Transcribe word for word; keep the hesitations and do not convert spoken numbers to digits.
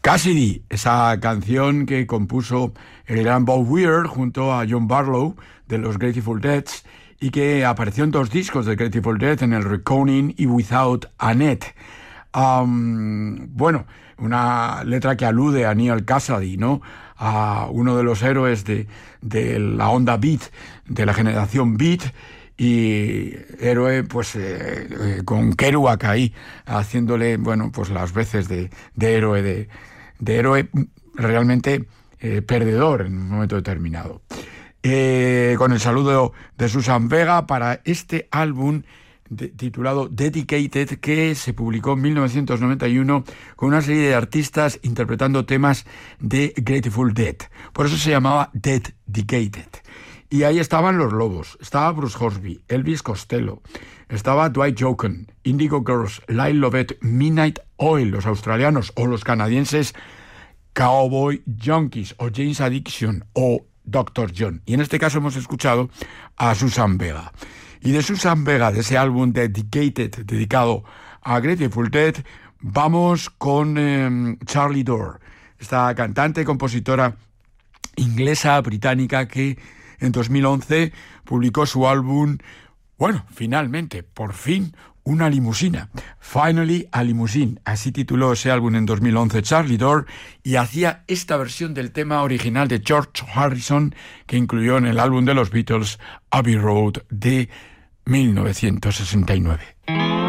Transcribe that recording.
Cassidy, esa canción que compuso el gran Bob Weir junto a John Barlow de los Grateful Dead y que apareció en dos discos de Grateful Dead, en el Reconing y Without Annette. Um, bueno, una letra que alude a Neal Cassady, ¿no? A uno de los héroes de, de la onda beat, de la generación beat, y héroe pues eh, eh, con Kerouac ahí haciéndole, bueno, pues las veces de, de héroe de, de héroe realmente eh, perdedor en un momento determinado. Eh, con el saludo de Susan Vega para este álbum de, titulado Dedicated, que se publicó en mil novecientos noventa y uno con una serie de artistas interpretando temas de Grateful Dead. Por eso se llamaba Dedicated. Y ahí estaban los Lobos, estaba Bruce Hornsby, Elvis Costello, estaba Dwight Yoakam, Indigo Girls, Lyle Lovett, Midnight Oil, los australianos o los canadienses Cowboy Junkies o Jane's Addiction o doctor John. Y en este caso hemos escuchado a Susan Vega. Y de Susan Vega, de ese álbum Dedicated, dedicado a Grateful Dead, vamos con eh, Charlie Dore, esta cantante y compositora inglesa británica que en dos mil once publicó su álbum, bueno, finalmente, por fin, una limusina. Finally a Limousine. Así tituló ese álbum en dos mil once Charlie Dore, y hacía esta versión del tema original de George Harrison que incluyó en el álbum de los Beatles Abbey Road de mil novecientos sesenta y nueve.